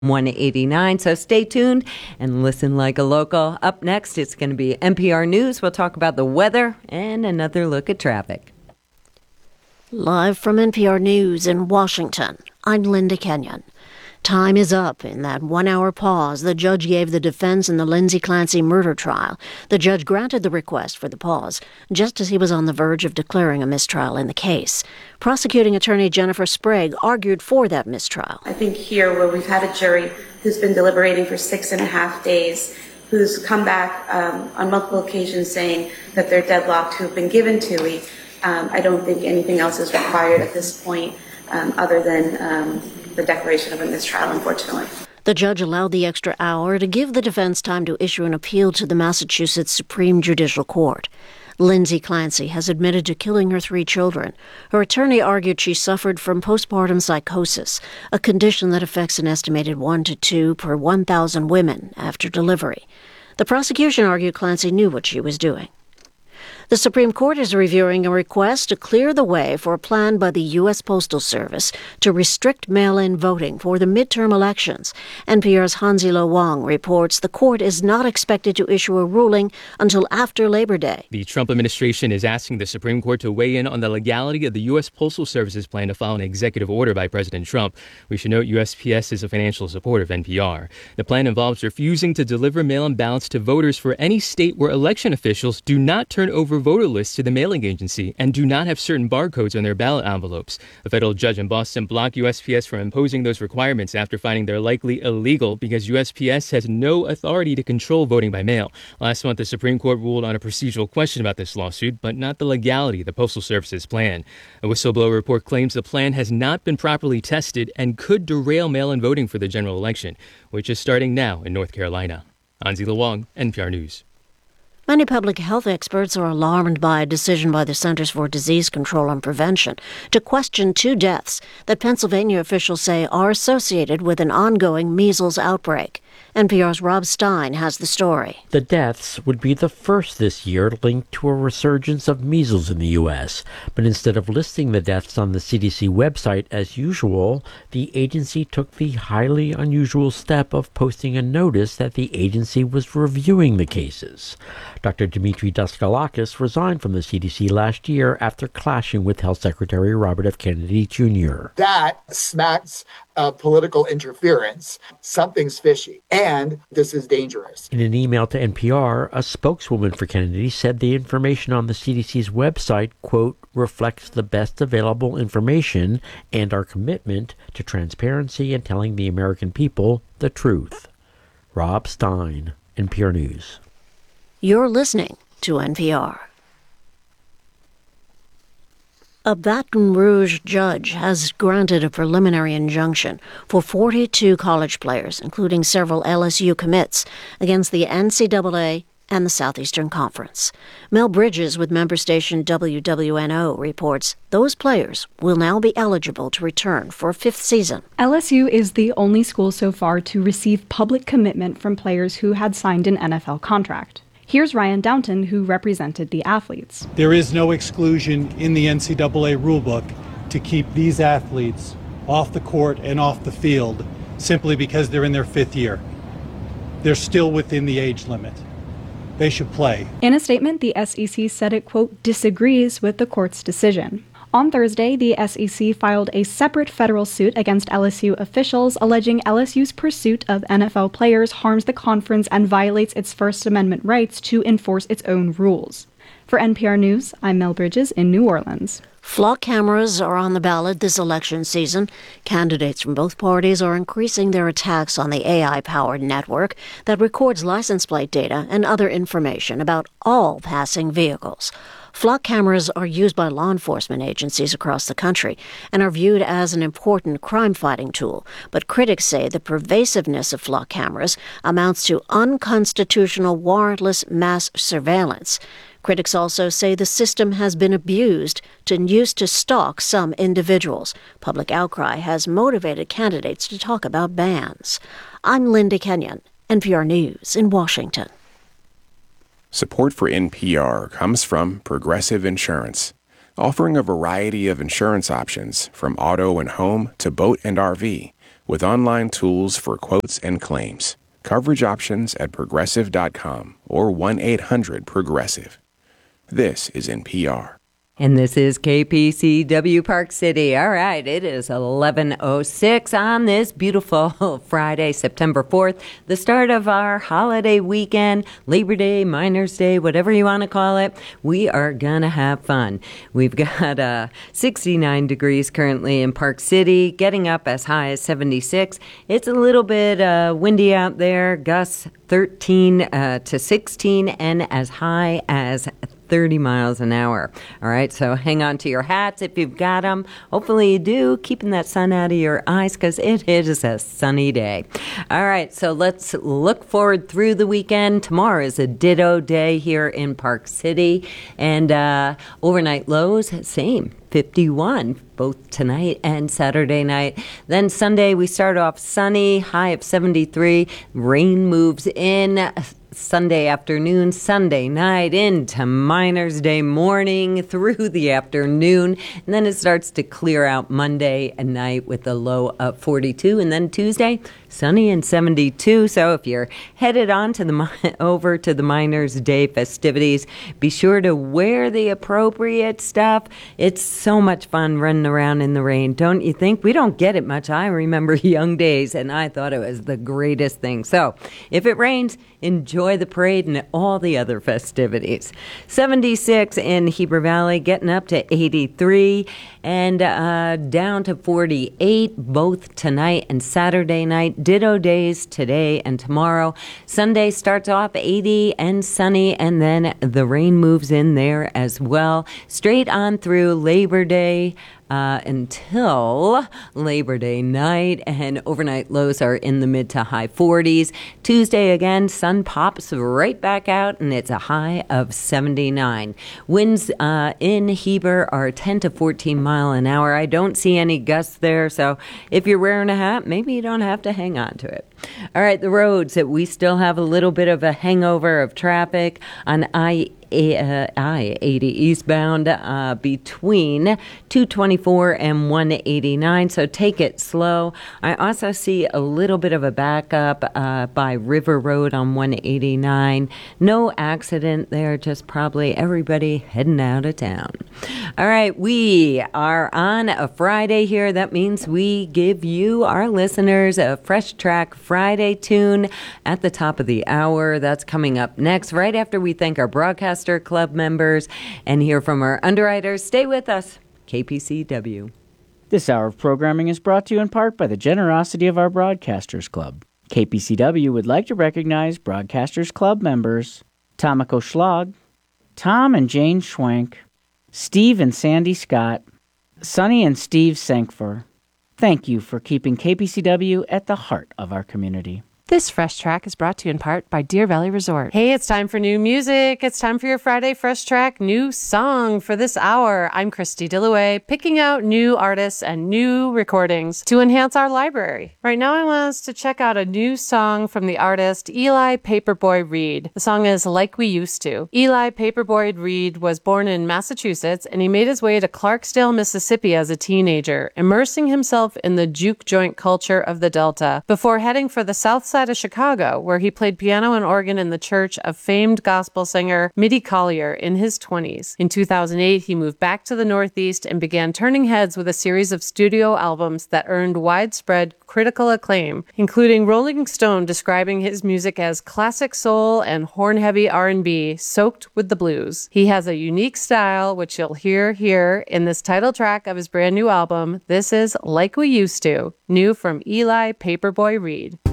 189. So stay tuned and listen like a local. Up next, it's going to be NPR News. We'll talk about the weather and another look at traffic. Live from NPR News in Washington, I'm Linda Kenyon. Time is up in that 1-hour pause the judge gave the defense in the Lindsay Clancy murder trial. The judge granted the request for the pause just as he was on the verge of declaring a mistrial in the case. Prosecuting attorney Jennifer Sprague argued for that mistrial. I think here where we've had a jury who's been deliberating for 6.5 days, who's come back on multiple occasions saying that they're deadlocked, who've been given Tui, I don't think anything else is required at this point other than the declaration of a mistrial, unfortunately. The judge allowed the extra hour to give the defense time to issue an appeal to the Massachusetts Supreme Judicial Court. Lindsay Clancy has admitted to killing her 3 children. Her attorney argued she suffered from postpartum psychosis, a condition that affects an estimated 1 to 2 per 1,000 women after delivery. The prosecution argued Clancy knew what she was doing. The Supreme Court is reviewing a request to clear the way for a plan by the U.S. Postal Service to restrict mail-in voting for the midterm elections. NPR's Hanzilo Wang reports the court is not expected to issue a ruling until after Labor Day. The Trump administration is asking the Supreme Court to weigh in on the legality of the U.S. Postal Service's plan to file an executive order by President Trump. We should note USPS is a financial supporter of NPR. The plan involves refusing to deliver mail-in ballots to voters for any state where election officials do not turn over voter lists to the mailing agency and do not have certain barcodes on their ballot envelopes. A federal judge in Boston blocked USPS from imposing those requirements after finding they're likely illegal because USPS has no authority to control voting by mail. Last month, the Supreme Court ruled on a procedural question about this lawsuit, but not the legality of the Postal Service's plan. A whistleblower report claims the plan has not been properly tested and could derail mail-in voting for the general election, which is starting now in North Carolina. Hanzilo Wang, NPR News. Many public health experts are alarmed by a decision by the Centers for Disease Control and Prevention to question 2 deaths that Pennsylvania officials say are associated with an ongoing measles outbreak. NPR's Rob Stein has the story. The deaths would be the first this year linked to a resurgence of measles in the U.S., but instead of listing the deaths on the CDC website as usual, the agency took the highly unusual step of posting a notice that the agency was reviewing the cases. Dr. Dimitri Daskalakis resigned from the CDC last year after clashing with Health Secretary Robert F. Kennedy Jr. That smacks political interference. Something's fishy, and this is dangerous. In an email to NPR, a spokeswoman for Kennedy said the information on the CDC's website, quote, reflects the best available information and our commitment to transparency and telling the American people the truth. Rob Stein, NPR News. You're listening to NPR. A Baton Rouge judge has granted a preliminary injunction for 42 college players, including several LSU commits, against the NCAA and the Southeastern Conference. Mel Bridges with member station WWNO reports those players will now be eligible to return for a 5th season. LSU is the only school so far to receive public commitment from players who had signed an NFL contract. Here's Ryan Downton, who represented the athletes. There is no exclusion in the NCAA rulebook to keep these athletes off the court and off the field simply because they're in their 5th year. They're still within the age limit. They should play. In a statement, the SEC said it, quote, disagrees with the court's decision. On Thursday, the SEC filed a separate federal suit against LSU officials, alleging LSU's pursuit of NFL players harms the conference and violates its First Amendment rights to enforce its own rules. For NPR News, I'm Mel Bridges in New Orleans. Flock cameras are on the ballot this election season. Candidates from both parties are increasing their attacks on the AI-powered network that records license plate data and other information about all passing vehicles. Flock cameras are used by law enforcement agencies across the country and are viewed as an important crime-fighting tool. But critics say the pervasiveness of flock cameras amounts to unconstitutional warrantless mass surveillance. Critics also say the system has been abused and used to stalk some individuals. Public outcry has motivated candidates to talk about bans. I'm Linda Kenyon, NPR News in Washington. Support for NPR comes from Progressive Insurance, offering a variety of insurance options from auto and home to boat and RV, with online tools for quotes and claims. Coverage options at Progressive.com or 1-800-PROGRESSIVE. This is NPR. And this is KPCW Park City. All right, it is 11:06 on this beautiful Friday, September 4th, the start of our holiday weekend, Labor Day, Miners' Day, whatever you want to call it. We are going to have fun. We've got 69 degrees currently in Park City, getting up as high as 76. It's a little bit windy out there, gusts 13 to 16, and as high as 30 miles an hour. All right, so hang on to your hats if you've got them. Hopefully you do, keeping that sun out of your eyes because it is a sunny day. All right, so let's look forward through the weekend. Tomorrow is a ditto day here in Park City, and overnight lows, same. 51, both tonight and Saturday night. Then Sunday, we start off sunny, high of 73. Rain moves in Sunday afternoon, Sunday night, into Miners' Day morning through the afternoon. And then it starts to clear out Monday at night with a low of 42. And then Tuesday, sunny and 72. So if you're headed on to over to the Miners' Day festivities, be sure to wear the appropriate stuff. It's so much fun running around in the rain, don't you think? We don't get it much. I remember young days, and I thought it was the greatest thing. So if it rains, enjoy the parade and all the other festivities. 76 in Heber Valley, getting up to 83, and down to 48 both tonight and Saturday night. Ditto days today and tomorrow. Sunday starts off 80 and sunny, and then the rain moves in there as well. Straight on through Labor Day until Labor Day night, and overnight lows are in the mid to high 40s. Tuesday again, sun pops right back out, and it's a high of 79. Winds in Heber are 10 to 14 mile an hour. I don't see any gusts there, so if you're wearing a hat, maybe you don't have to hang on to it. All right, the roads, that we still have a little bit of a hangover of traffic on I-80 eastbound between 224 and 189, so take it slow. I also see a little bit of a backup by River Road on 189. No accident there, just probably everybody heading out of town. All right, we are on a Friday here. That means we give you, our listeners, a Fresh Track Friday tune at the top of the hour. That's coming up next, right after we thank our Broadcaster Club members and hear from our underwriters. Stay with us. KPCW. This hour of programming is brought to you in part by the generosity of our Broadcasters Club. KPCW would like to recognize Broadcasters Club members Tomiko Schlag, Tom and Jane Schwank, Steve and Sandy Scott, Sonny and Steve Sankfor. Thank you for keeping KPCW at the heart of our community. This Fresh Track is brought to you in part by Deer Valley Resort. Hey, it's time for new music. It's time for your Friday Fresh Track new song for this hour. I'm Christy Dillaway, picking out new artists and new recordings to enhance our library. Right now, I want us to check out a new song from the artist Eli Paperboy Reed. The song is Like We Used To. Eli Paperboy Reed was born in Massachusetts, and he made his way to Clarksdale, Mississippi as a teenager, immersing himself in the juke joint culture of the Delta before heading for the South Side of Chicago, where he played piano and organ in the church of famed gospel singer Mitty Collier in his 20s. In 2008, he moved back to the Northeast and began turning heads with a series of studio albums that earned widespread critical acclaim, including Rolling Stone describing his music as classic soul and horn-heavy R&B soaked with the blues. He has a unique style, which you'll hear here in this title track of his brand new album. This is Like We Used To, new from Eli Paperboy Reed.